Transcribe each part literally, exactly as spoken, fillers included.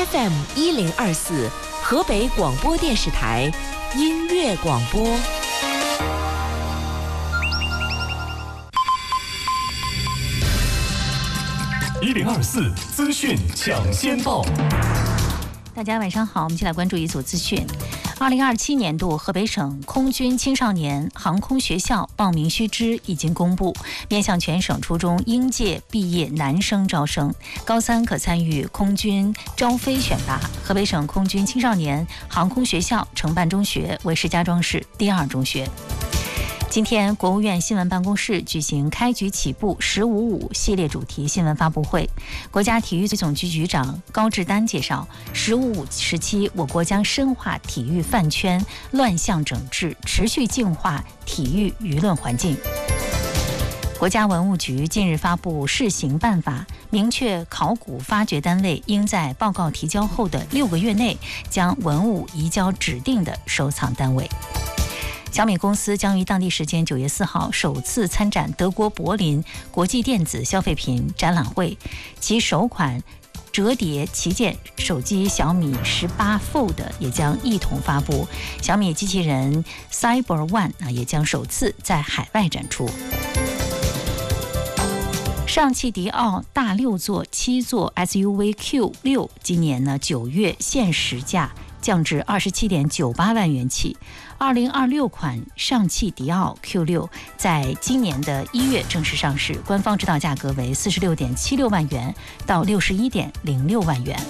F M 一零二四河北广播电视台音乐广播。 一零二四资讯抢先报。 大家晚上好，我们一起来关注一组资讯。二零二七年度河北省空军青少年航空学校报名须知已经公布，面向全省初中应届毕业男生招生，高三可参与空军招飞选拔。河北省空军青少年航空学校承办中学为石家庄市第二中学。今天，国务院新闻办公室举行开局起步“十五五”系列主题新闻发布会。国家体育总局局长高志丹介绍，“十五五”时期，我国将深化体育饭圈乱象整治，持续净化体育舆论环境。国家文物局近日发布试行办法，明确考古发掘单位应在报告提交后的六个月内将文物移交指定的收藏单位。小米公司将于当地时间九月四号首次参展德国柏林国际电子消费品展览会，其首款折叠旗舰手机小米十八 Fold 也将一同发布，小米机器人 Cyber One 也将首次在海外展出。上汽迪奥大六座、七座 S U V Q 六今年呢九月限时价降至二十七点九八万元起。二零二六款上汽迪奥 Q 六在今年的一月正式上市，官方指导价格为四十六点七六万元到六十一点零六万元。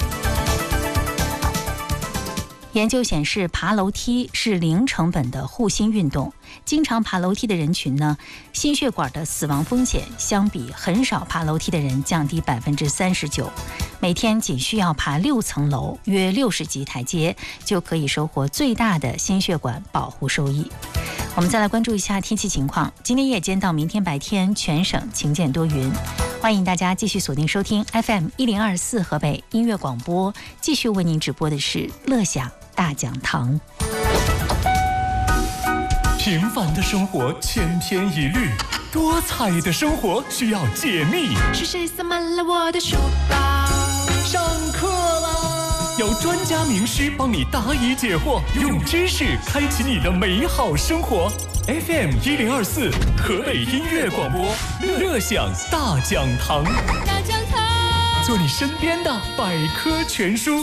研究显示，爬楼梯是零成本的护心运动。经常爬楼梯的人群呢，心血管的死亡风险相比很少爬楼梯的人降低百分之三十九。每天仅需要爬六层楼，约六十级台阶，就可以收获最大的心血管保护收益。我们再来关注一下天气情况。今天夜间到明天白天，全省晴间多云。欢迎大家继续锁定收听 F M 一零二四河北音乐广播，继续为您直播的是乐享大讲堂。 平凡的生活千篇一律，多彩的生活需要解密。 是谁塞满了我的书包？ 上课啦！有专家名师帮你答疑解惑，用知识开启你的美好生活。F M 一零二四河北音乐广播，乐享大讲堂。 大讲堂， 做你身边的百科全书。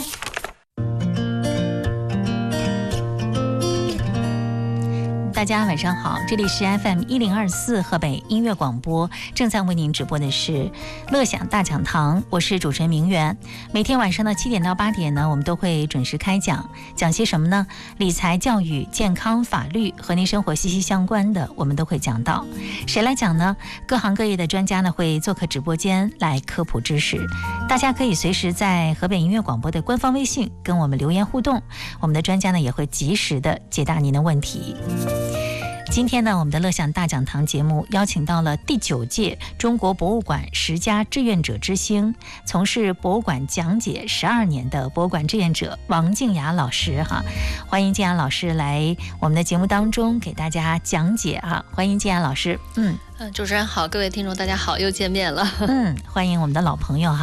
大家晚上好，这里是 F M 一零二四河北音乐广播，正在为您直播的是乐享大讲堂，我是主持人明媛。每天晚上的七点到八点呢，我们都会准时开讲，讲些什么呢？理财、教育、健康、法律，和您生活息息相关的，我们都会讲到。谁来讲呢？各行各业的专家呢会做客直播间来科普知识。大家可以随时在河北音乐广播的官方微信跟我们留言互动，我们的专家呢也会及时的解答您的问题。今天呢，我们的乐享大讲堂节目邀请到了第九届中国博物馆十佳志愿者之星，从事博物馆讲解十二年的博物馆志愿者王静雅老师哈，欢迎静雅老师来我们的节目当中给大家讲解哈，欢迎静雅老师。嗯嗯，主持人好，各位听众大家好，又见面了。 嗯，欢迎我们的老朋友哈。